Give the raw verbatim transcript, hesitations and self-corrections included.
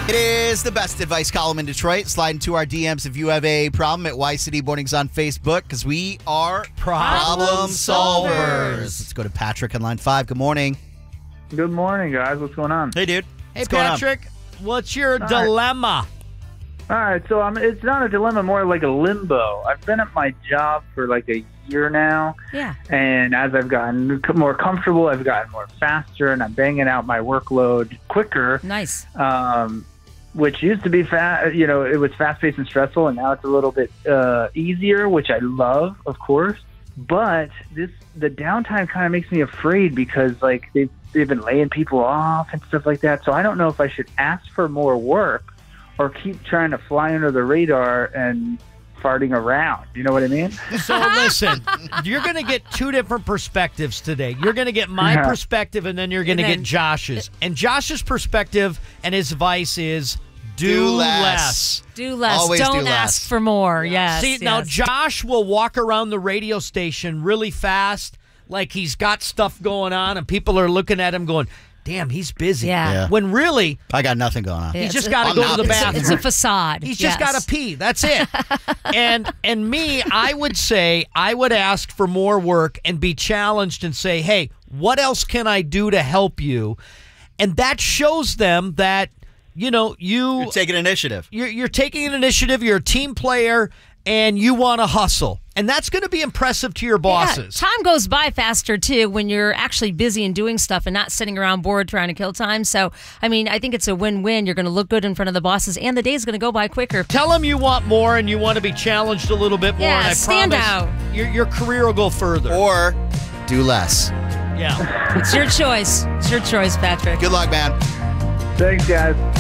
It is the best advice column in Detroit. Slide into our D Ms if you have a problem at Y City Mornings on Facebook, because we are problem, Problem solvers. solvers. Let's go to Patrick on line five. Good morning. Good morning, guys. What's going on? Hey, dude. Hey, What's going on? Patrick, what's your All right. dilemma? All right, so I'm, it's not a dilemma, more like a limbo. I've been at my job for like a year now, Yeah. and as I've gotten more comfortable, I've gotten more faster, and I'm banging out my workload quicker. Nice. Um, which used to be fast, you know, it was fast-paced and stressful, and now it's a little bit uh, easier, which I love, of course. But this, the downtime kind of makes me afraid because, like, they've they've been laying people off and stuff like that. So I don't know if I should ask for more work or keep trying to fly under the radar and farting around. You know what I mean? So listen, you're going to get two different perspectives today. You're going to get my Yeah. perspective, and then you're going to And get then- Josh's. And Josh's perspective and his advice is do, Do less. less. Do less. Always Don't do less. ask for more. Yes. See, yes. now Josh will walk around the radio station really fast, like he's got stuff going on, and people are looking at him going, damn, he's busy. Yeah. Yeah. When really, I got nothing going on. Yeah, he's it's just a- got to I'm go not to the busy. bathroom. It's a facade. He's just yes. got to pee. That's it. and and me, I would say I would ask for more work and be challenged and say, hey, what else can I do to help you? And that shows them that, you know, you You're taking initiative. you're, you're taking an initiative. You're a team player, and you want to hustle, and that's going to be impressive to your bosses. Yeah, time goes by faster, too, when you're actually busy and doing stuff and not sitting around bored trying to kill time. So, I mean, I think it's a win-win. You're going to look good in front of the bosses, and the day's going to go by quicker. Tell them you want more and you want to be challenged a little bit more. Yeah, and I stand promise out. Your, your career will go further. Or do less. yeah. It's your choice. It's your choice, Patrick. Good luck, man. Thanks, guys.